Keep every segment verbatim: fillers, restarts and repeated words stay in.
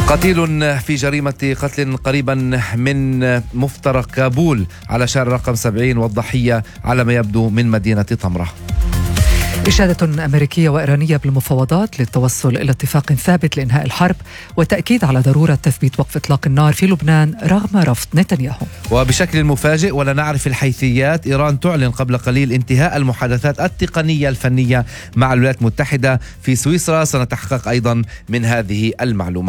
قتيل في جريمة قتل قريبا من مفترق كابول على شارع رقم سبعين، والضحية على ما يبدو من مدينة طمرة. إشادة أمريكية وإيرانية بالمفاوضات للتوصل إلى اتفاق ثابت لإنهاء الحرب، وتأكيد على ضرورة تثبيت وقف إطلاق النار في لبنان رغم رفض نتنياهو. وبشكل مفاجئ ولا نعرف الحيثيات، إيران تعلن قبل قليل انتهاء المحادثات التقنية الفنية مع الولايات المتحدة في سويسرا. سنتحقق أيضا من هذه المعلومة.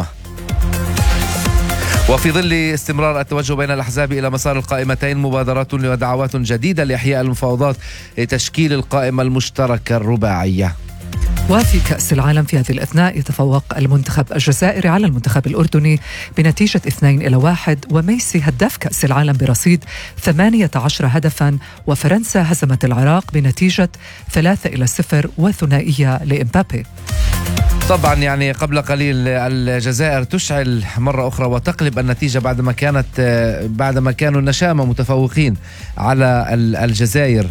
وفي ظل استمرار التوجه بين الأحزاب إلى مسار القائمتين، مبادرات ودعوات جديدة لإحياء المفاوضات لتشكيل القائمة المشتركة الرباعية. وفي كأس العالم في هذه الأثناء يتفوق المنتخب الجزائري على المنتخب الأردني بنتيجة اثنين إلى واحد، وميسي هداف كأس العالم برصيد ثمانية عشر هدفا، وفرنسا هزمت العراق بنتيجة ثلاثة إلى صفر وثنائية لإمبابي. طبعا يعني قبل قليل الجزائر تشعل مرة أخرى وتقلب النتيجة بعدما كانت بعدما كانوا النشامة متفوقين على الجزائر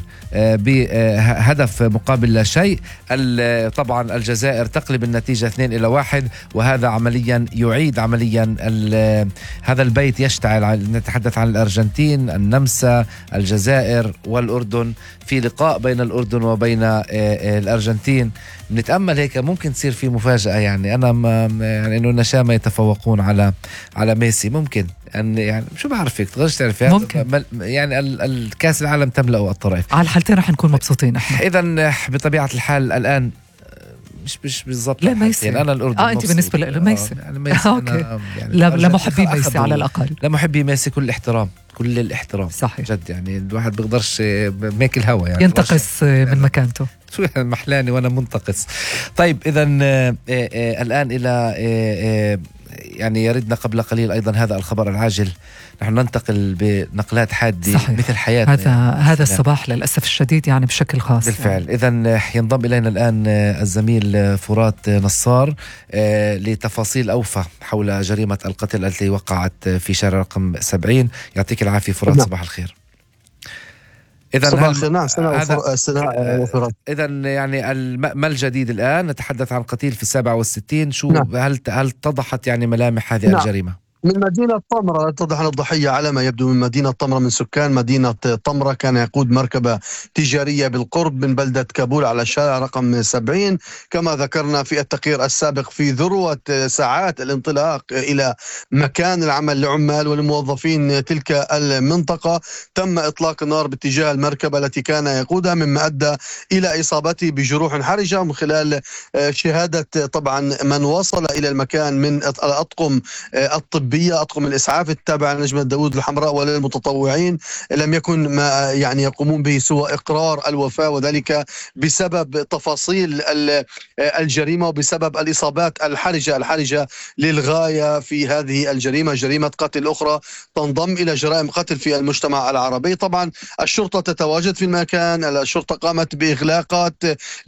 بهدف مقابل لا شيء. طبعا الجزائر تقلب النتيجة اثنين إلى واحد، وهذا عمليا يعيد عمليا هذا البيت يشتعل. نتحدث عن الأرجنتين، النمسا، الجزائر والأردن في لقاء بين الأردن وبين الأرجنتين. نتأمل هيك ممكن تصير في مفاجأة. يعني أنا ما يعني إنه النشامة يتفوقون على على ميسي، ممكن أن يعني شو بعرفك تغيرش تعرف ممكن يعني الكاس العالم تملأ الطرف. على الحالتين رح نكون مبسوطين احنا. إذن بطبيعة الحال الآن مش مش بالضبط لا ميسي. يعني أنا الأردن اه انت بالنسبة له ميسي. آه يعني ميسي أوكي. يعني لمحبي ميسي على الأقل، لمحبي ميسي كل الاحترام، كل الاحترام صحيح جد. يعني الواحد بيقدرش ماكل هوا يعني ينتقص من مكانته. شو يعني محلاني وانا منتقص. طيب اذا الان الى آه يعني يردنا قبل قليل ايضا هذا الخبر العاجل. نحن ننتقل بنقلات حادة صحيح. مثل حياتنا. هذا يعني هذا الصباح للأسف الشديد يعني بشكل خاص بالفعل. يعني. إذن ينضم إلينا الآن الزميل فرات نصار لتفاصيل أوفى حول جريمة القتل التي وقعت في شارع رقم سبعين. يعطيك العافية فرات. صباح الخير. إذن صباح الخير. نعم سنة إذن يعني ما الجديد الآن؟ نتحدث عن قتيل في السابعة والستين. شو نعم. هل هل اتضحت يعني ملامح هذه نعم. الجريمة؟ من مدينة طمرة اتضح أن الضحية على ما يبدو من مدينة طمرة من سكان مدينة طمرة، كان يقود مركبة تجارية بالقرب من بلدة كابول على الشارع رقم سبعين. كما ذكرنا في التقرير السابق، في ذروة ساعات الانطلاق إلى مكان العمل لعمال ولموظفين تلك المنطقة، تم إطلاق النار باتجاه المركبة التي كان يقودها، مما أدى إلى إصابته بجروح حرجة. من خلال شهادة طبعا من وصل إلى المكان من الأطقم الطبية، أطقم الإسعاف التابعة لنجمة داود الحمراء وللمتطوعين، لم يكن ما يعني يقومون به سوى إقرار الوفاة، وذلك بسبب تفاصيل الجريمة وبسبب الإصابات الحرجة الحرجة للغاية في هذه الجريمة. جريمة قتل أخرى تنضم إلى جرائم قتل في المجتمع العربي. طبعا الشرطة تتواجد في المكان، الشرطة قامت بإغلاقات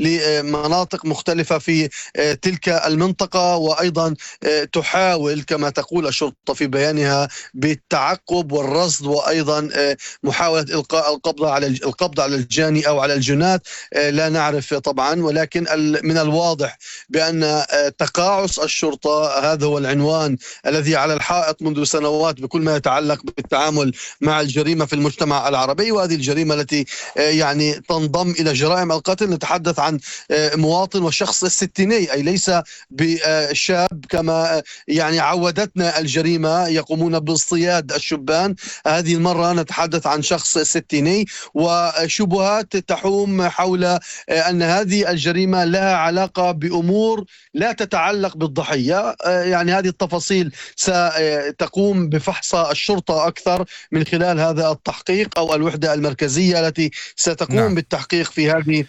لمناطق مختلفة في تلك المنطقة، وأيضا تحاول كما تقول الشرطة في بيانها بالتعقب والرصد، وأيضا محاولة إلقاء القبض على القبض على الجاني أو على الجنات. لا نعرف طبعا، ولكن من الواضح بأن تقاعس الشرطة هذا هو العنوان الذي على الحائط منذ سنوات بكل ما يتعلق بالتعامل مع الجريمة في المجتمع العربي. وهذه الجريمة التي يعني تنضم إلى جرائم القتل، نتحدث عن مواطن وشخص الستيني، أي ليس بشاب كما يعني عودتنا الجريمة يقومون باصطياد الشبان. هذه المرة نتحدث عن شخص ستيني، وشبهات تحوم حول أن هذه الجريمة لها علاقة بأمور لا تتعلق بالضحية. يعني هذه التفاصيل ستقوم بفحصها الشرطة أكثر من خلال هذا التحقيق، أو الوحدة المركزية التي ستقوم نعم. بالتحقيق في هذه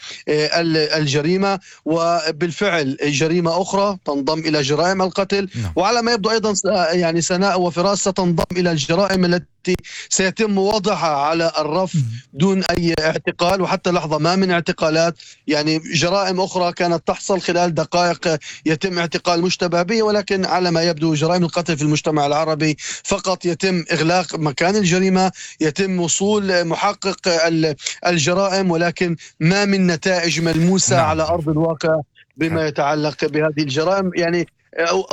الجريمة. وبالفعل جريمة أخرى تنضم إلى جرائم القتل نعم. وعلى ما يبدو أيضا يعني سناء وفراس ستنضم إلى الجرائم التي سيتم وضعها على الرف دون أي اعتقال، وحتى لحظة ما من اعتقالات. يعني جرائم أخرى كانت تحصل خلال دقائق يتم اعتقال مشتبه به، ولكن على ما يبدو جرائم القتل في المجتمع العربي فقط يتم إغلاق مكان الجريمة، يتم وصول محقق الجرائم، ولكن ما من نتائج ملموسة نعم. على أرض الواقع بما يتعلق بهذه الجرائم. يعني